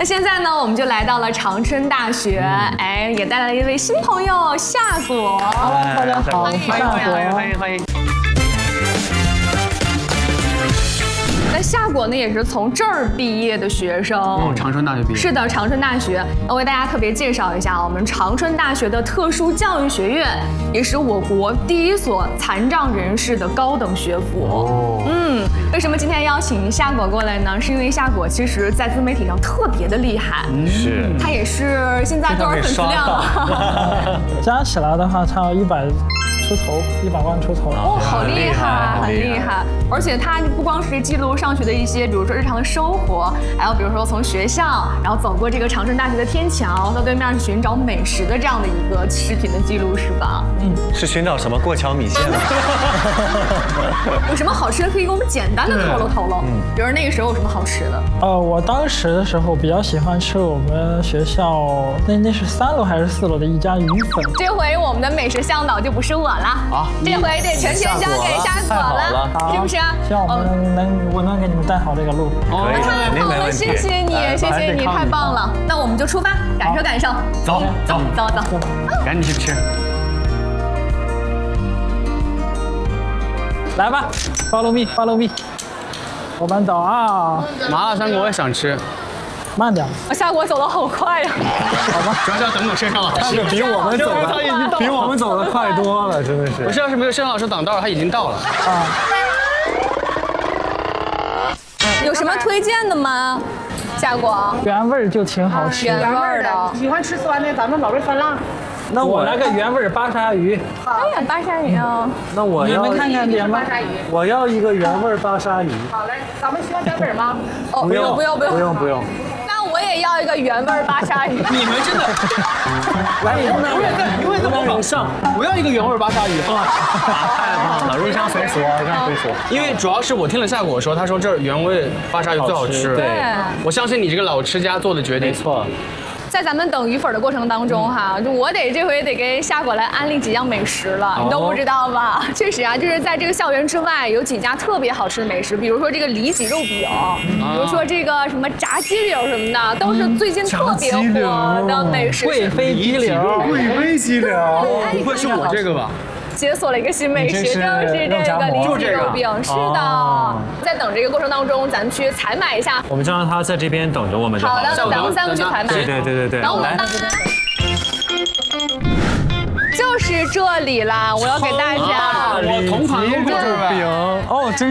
那现在呢，我们就来到了长春大学，哎，也带来了一位新朋友夏果。 大家好， 欢迎欢迎。 那夏果呢，也是从这儿毕业的学生。 长春大学毕业。 是的，长春大学。我为大家特别介绍一下我们长春大学的特殊教育学院，也是我国第一所残障人士的高等学府。为什么今天邀请夏果过来呢？是因为夏果其实在自媒体上特别的厉害， 是， 他也是现在多少粉丝量了？ 加起来的话，差100出头，100万出头。 哦，好厉害，很厉害！而且他不光是记录上学的一些，比如说日常的生活，还有比如说从学校，然后走过这个长春大学的天桥，到对面寻找美食的这样的一个视频的记录，是吧？ 是寻找什么过桥米线吗？ 有什么好吃的可以给我们简单的透露透露？比如那个时候有什么好吃的？ 我当时的时候比较喜欢吃我们学校那是3楼还是4楼的一家鱼粉。 这回我们的美食向导就不是我了，这回得全权交给夏果了，是不是？ 希望我能给你们带好这个路。 那太好了，谢谢你，谢谢你，太棒了。那我们就出发，赶车赶上， 走， 赶紧去吃。 来吧 ，follow me，follow me， 我们走啊！ 麻辣香锅我也想吃， 慢点。 夏果走得好快呀！ 好吧，主要是要等摄像老师。 比我们走的快多了，真的是。 不是，要是没有摄像老师挡道，他已经到了。 有什么推荐的吗？夏果？ 原味就挺好吃。 原味的。 喜欢吃酸的，咱们老味酸辣。 那我来个原味巴沙鱼。 哎呀，巴沙鱼啊！ 那我要， 你们看看点吧。 我要一个原味巴沙鱼。 好嘞，咱们需要原味吗？ 哦，不用。那我也要一个原味巴沙鱼。 你们真的， 来， 你会这么往上？我要一个原味巴沙鱼啊！ 太棒了，入乡随俗啊，入乡随俗。 因为主要是我听了夏果说，他说这儿原味巴沙鱼最好吃。 对， 我相信你这个老吃家做的决定。 没错。 在咱们等鱼粉的过程当中哈，就我这回得给夏果来安利几样美食了，你都不知道吧？确实啊，就是在这个校园之外有几家特别好吃的美食，比如说这个里脊肉饼，比如说这个什么炸鸡柳什么的，都是最近特别火的美食。 贵妃鸡柳， 不会是我这个吧？ 解锁了一个新美食，正是这个里脊肉饼。是的，在等这个过程当中，咱们去采买一下。 我们就让他在这边等着我们就好了。 好的，咱们3个去采买。 对。 等我们来。就是这里啦，我要给大家。 我同款肉饼哦，真